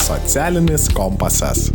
Socialinis kompasas.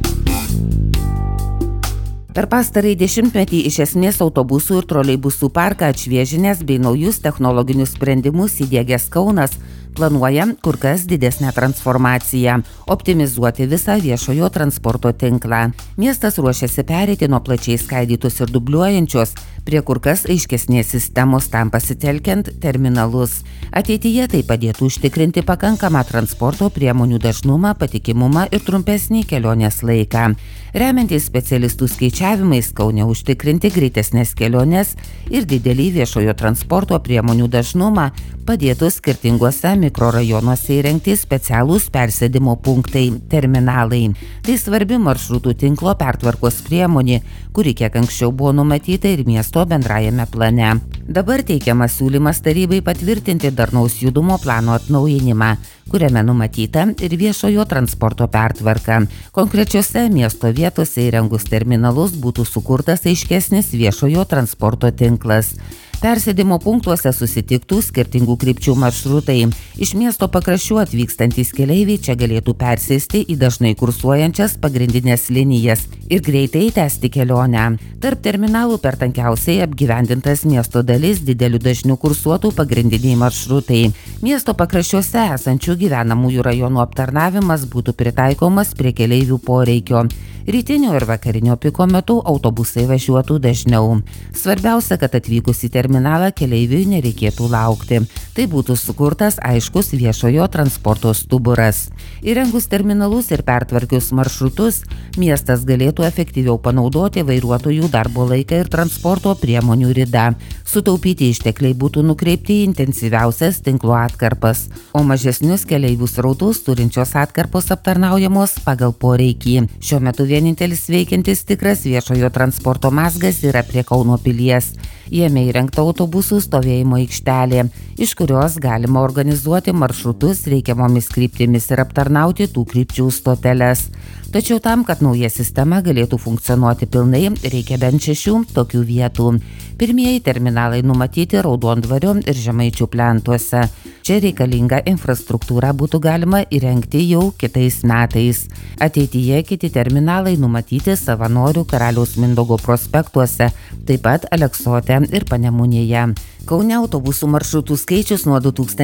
Per pastarąjį dešimtmetį iš esmės autobusų ir troleibusų parką atšviežinęs bei naujus technologinius sprendimus įdiegęs Kaunas planuoja kur kas didesnę transformaciją – optimizuoti visą viešojo transporto tinklą. Miestas ruošiasi pereiti nuo plačiai skaidytus ir dubliuojančios prie kur kas aiškesnės sistemos, tam pasitelkiant terminalus. Ateityje tai padėtų užtikrinti pakankamą transporto priemonių dažnumą, patikimumą ir trumpesnį kelionės laiką. Remiantis specialistų skaičiavimais, Kaune užtikrinti greitesnės keliones ir didelį viešojo transporto priemonių dažnumą padėtų skirtinguose mikrorajonuose įrengti specialūs persėdimo punktai – terminalai. Tai svarbi maršrutų tinklo pertvarkos priemonė, kuri kiek anksčiau buvo numatyta ir miesto bendrajame plane. Dabar teikiamas siūlymas tarybai patvirtinti darnaus judumo plano atnaujinimą, kuriame numatyta ir viešojo transporto pertvarka. Konkrečiose miesto vietose įrengus terminalus būtų sukurtas aiškesnis viešojo transporto tinklas. Persėdimo punktuose susitiktų skirtingų krypčių maršrutai. Iš miesto pakraščių atvykstantys keleiviai čia galėtų persėsti į dažnai kursuojančias pagrindinės linijas ir greitai tęsti kelionę. Tarp terminalų per tankiausiai apgyvendintas miesto dalis dideliu dažniu kursuotų pagrindiniai maršrutai. Miesto pakraščiuose esančių gyvenamųjų rajonų aptarnavimas būtų pritaikomas prie keleivių poreikio. Rytinio ir vakarinio piko metu autobusai važiuotų dažniau. Svarbiausia, kad atvykus į terminalą keleiviui nereikėtų laukti. Tai būtų sukurtas aiškus viešojo transporto stuburas. Įrengus terminalus ir pertvarkius maršrutus, miestas galėtų efektyviau panaudoti vairuotojų darbo laiką ir transporto priemonių ridą. Sutaupyti ištekliai būtų nukreipti į intensyviausias tinklo atkarpas, o mažesnius keleivių srautus turinčios atkarpos aptarnaujamos pagal poreikį. Šiuo metu vienintelis veikiantis tikras viešojo transporto mazgas yra prie Kauno pilies. Jame įrengta autobusų stovėjimo aikštelė, iš kurios galima organizuoti maršrutus reikiamomis kryptimis ir aptarnauti tų krypčių stoteles. Tačiau tam, kad nauja sistema galėtų funkcionuoti pilnai, reikia bent 6 tokių vietų. Pirmieji terminalai numatyti Raudondvario ir Žemaičių plentuose. Čia reikalingą infrastruktūrą būtų galima įrengti jau kitais metais. Ateityje kiti terminalai numatyti Savanorių Karaliaus Mindaugo prospektuose, taip pat Aleksote ir Panemunėje. Kaune autobusų maršrutų skaičius nuo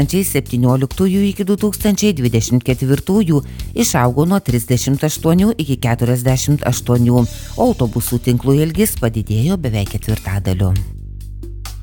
2017 iki 2024 išaugo nuo 38 iki 48, o autobusų tinklų ilgis padidėjo beveik 1/4.